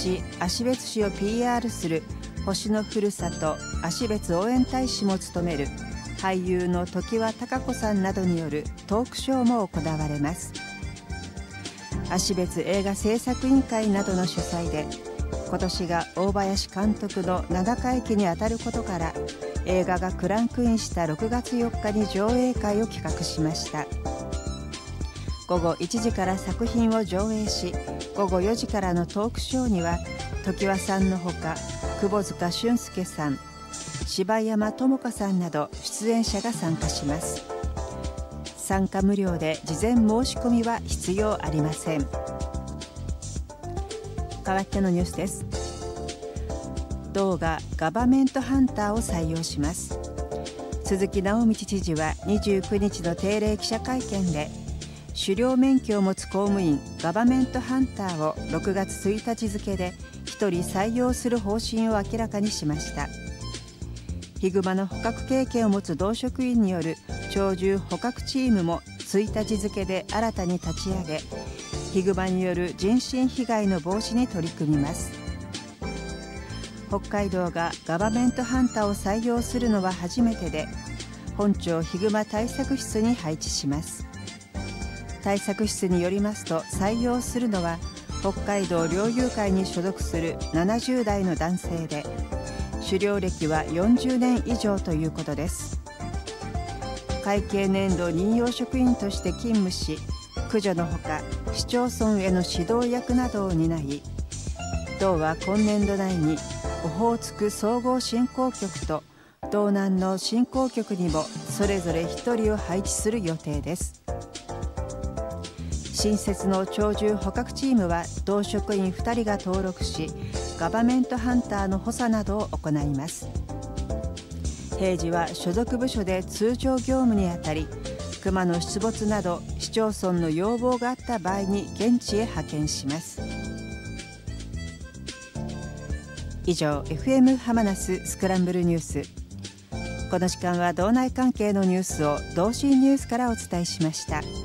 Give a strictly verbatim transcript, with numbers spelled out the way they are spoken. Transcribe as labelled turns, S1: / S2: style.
S1: 市芦別市を ピーアール する星のふるさと芦別応援大使も務める俳優の常盤貴子さんなどによるトークショーも行われます。芦別映画制作委員会などの主催で、今年が大林監督のななかい忌にあたることから、映画がクランクインしたろくがつよっかに上映会を企画しました。ごごいちじから作品を上映し、ごごよじからのトークショーには常盤さんのほか窪塚俊介さん、柴山智香さんなど出演者が参加します。参加無料で事前申し込みは必要ありません。代わってのニュースです。道がガバメントハンターを採用します。鈴木直道知事はにじゅうくにちの定例記者会見で、狩猟免許を持つ公務員ガバメントハンターをろくがつついたち付でひとり採用する方針を明らかにしました。ヒグマの捕獲経験を持つ同職員による鳥獣捕獲チームもついたち付で新たに立ち上げ、ヒグマによる人身被害の防止に取り組みます。北海道がガバメントハンターを採用するのは初めてで、本町ヒグマ対策室に配置します。対策室によりますと、採用するのは北海道猟友会に所属するななじゅうだいの男性で、狩猟歴はよんじゅうねん以上ということです。会計年度任用職員として勤務し、駆除のほか市町村への指導役などを担い、道は今年度内にオホーツク総合振興局と道南の振興局にもそれぞれひとりを配置する予定です。新設の鳥獣捕獲チームは同職員ふたりが登録し、ガバメントハンターの補佐などを行います。平時は所属部署で通常業務にあたり、熊の出没など市町村の要望があった場合に現地へ派遣します。以上、 エフエム ハマナススクランブルニュース。この時間は道内関係のニュースを同心ニュースからお伝えしました。